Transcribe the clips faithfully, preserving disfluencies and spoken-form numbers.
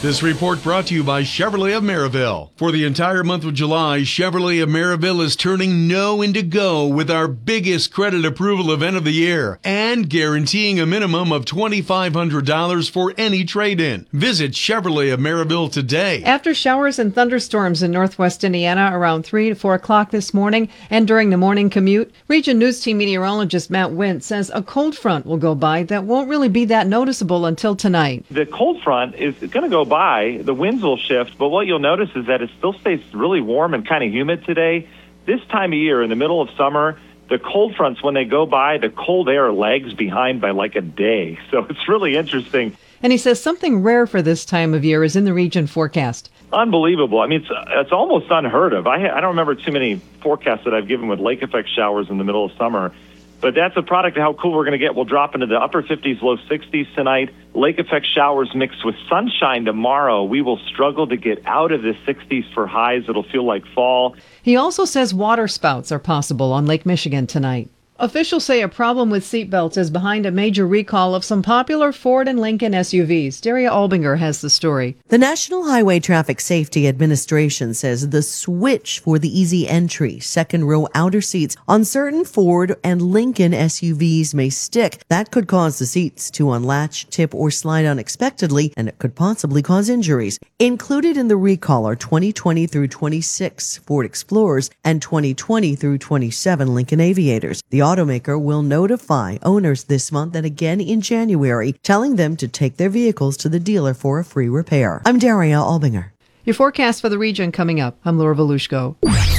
This report brought to you by Chevrolet of Maryville. For the entire month of July, Chevrolet of Maryville is turning no into go with our biggest credit approval event of the year and guaranteeing a minimum of two thousand five hundred dollars for any trade-in. Visit Chevrolet of Maryville today. After showers and thunderstorms in northwest Indiana around three to four o'clock this morning and during the morning commute, Region News Team meteorologist Matt Wint says a cold front will go by that won't really be that noticeable until tonight. The cold front is going to go by. The winds will shift, but what you'll notice is that it still stays really warm and kind of humid today. This time of year, in the middle of summer, the cold fronts, when they go by, the cold air lags behind by like a day. So it's really interesting. And he says something rare for this time of year is in the region forecast. Unbelievable. I mean, it's it's almost unheard of. I, I don't remember too many forecasts that I've given with lake effect showers in the middle of summer. But that's a product of how cool we're going to get. We'll drop into the upper fifties, low sixties tonight. Lake effect showers mixed with sunshine tomorrow. We will struggle to get out of the sixties for highs. It'll feel like fall. He also says water spouts are possible on Lake Michigan tonight. Officials say a problem with seatbelts is behind a major recall of some popular Ford and Lincoln S U Vs. Daria Albinger has the story. The National Highway Traffic Safety Administration says the switch for the easy entry, second row outer seats on certain Ford and Lincoln S U Vs may stick. That could cause the seats to unlatch, tip, or slide unexpectedly, and it could possibly cause injuries. Included in the recall are twenty twenty through twenty-six Ford Explorers and twenty twenty through twenty-seven Lincoln Aviators. The automaker will notify owners this month and again in January, telling them to take their vehicles to the dealer for a free repair. I'm Daria Albinger. Your forecast for the region coming up. I'm Laura Volushko.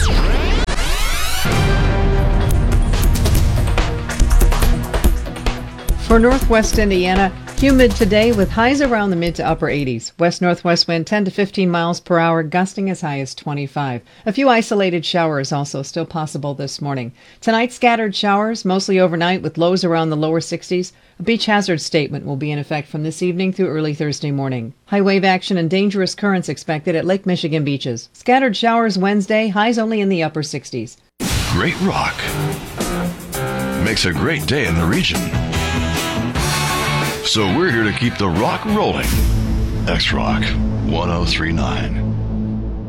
For northwest Indiana, humid today with highs around the mid to upper eighties. West-northwest wind ten to fifteen miles per hour, gusting as high as twenty-five. A few isolated showers also still possible this morning. Tonight, scattered showers, mostly overnight with lows around the lower sixties. A beach hazard statement will be in effect from this evening through early Thursday morning. High wave action and dangerous currents expected at Lake Michigan beaches. Scattered showers Wednesday, highs only in the upper sixties. Great rock makes a great day in the region. So we're here to keep the rock rolling. X-Rock one oh three point nine.